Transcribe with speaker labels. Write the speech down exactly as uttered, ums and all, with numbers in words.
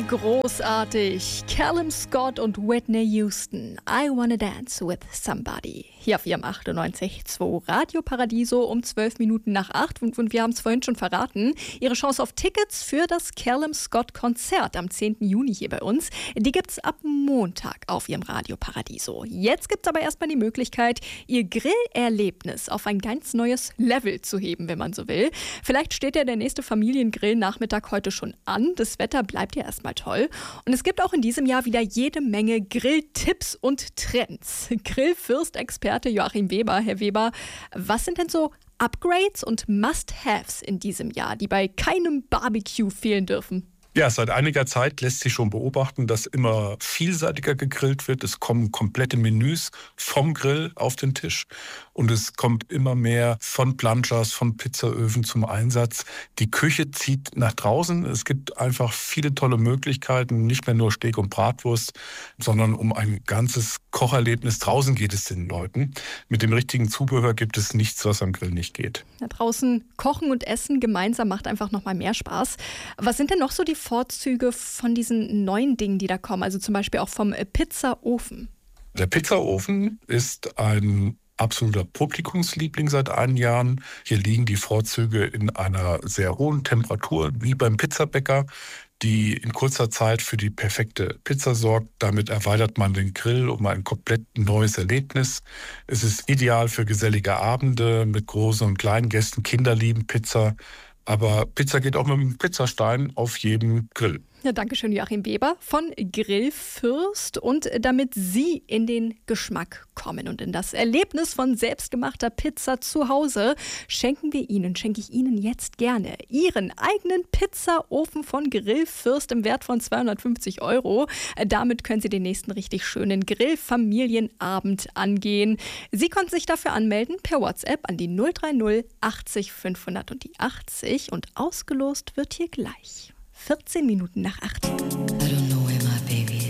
Speaker 1: Großartig. Callum Scott und Whitney Houston. I Wanna Dance with Somebody. Hier auf Ihrem achtundneunzig Komma zwei Radio Paradiso um zwölf Minuten nach acht. Und, und wir haben es vorhin schon verraten. Ihre Chance auf Tickets für das Callum Scott Konzert am zehnten Juni hier bei uns, die gibt's ab Montag auf Ihrem Radio Paradiso. Jetzt gibt's aber erstmal die Möglichkeit, Ihr Grillerlebnis auf ein ganz neues Level zu heben, wenn man so will. Vielleicht steht ja der nächste Familiengrill-Nachmittag heute schon an. Das Wetter bleibt ja erstmal toll. Und es gibt auch in diesem Jahr wieder jede Menge Grilltipps und Trends. Grillfürst-Experte Joachim Weber. Herr Weber, was sind denn so Upgrades und Must-Haves in diesem Jahr, die bei keinem Barbecue fehlen dürfen?
Speaker 2: Ja, seit einiger Zeit lässt sich schon beobachten, dass immer vielseitiger gegrillt wird. Es kommen komplette Menüs vom Grill auf den Tisch und es kommt immer mehr von Planchas, von Pizzaöfen zum Einsatz. Die Küche zieht nach draußen. Es gibt einfach viele tolle Möglichkeiten, nicht mehr nur Steak und Bratwurst, sondern um ein ganzes Kocherlebnis. Draußen geht es den Leuten. Mit dem richtigen Zubehör gibt es nichts, was am Grill nicht geht.
Speaker 1: Da draußen kochen und essen gemeinsam macht einfach noch mal mehr Spaß. Was sind denn noch so die Vorzüge von diesen neuen Dingen, die da kommen? Also zum Beispiel auch vom Pizzaofen.
Speaker 2: Der Pizzaofen ist ein absoluter Publikumsliebling seit einigen Jahren. Hier liegen die Vorzüge in einer sehr hohen Temperatur, wie beim Pizzabäcker, die in kurzer Zeit für die perfekte Pizza sorgt. Damit erweitert man den Grill um ein komplett neues Erlebnis. Es ist ideal für gesellige Abende mit großen und kleinen Gästen. Kinder lieben Pizza. Aber Pizza geht auch mit dem Pizzastein auf jedem Grill.
Speaker 1: Ja, danke schön, Joachim Weber von Grillfürst. Und damit Sie in den Geschmack kommen und in das Erlebnis von selbstgemachter Pizza zu Hause, schenken wir Ihnen, schenke ich Ihnen jetzt gerne Ihren eigenen Pizzaofen von Grillfürst im Wert von zweihundertfünfzig Euro. Damit können Sie den nächsten richtig schönen Grillfamilienabend angehen. Sie konnten sich dafür anmelden per WhatsApp an die null drei null achtzig fünfhundert und die achtzig und ausgelost wird hier gleich. vierzehn Minuten nach acht.
Speaker 3: I don't know where my baby is.